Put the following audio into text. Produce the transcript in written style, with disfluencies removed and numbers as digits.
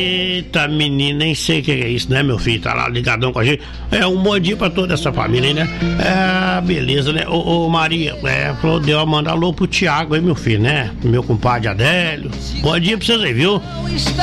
Eita, menina, nem sei o que é isso, né, meu filho? Tá lá ligadão com a gente. Um bom dia pra toda essa família, aí, né? Beleza, né? Ô Maria, falou, deu a mandar alô pro Thiago aí, meu filho, né? Meu compadre Adélio. Bom dia pra vocês aí, viu?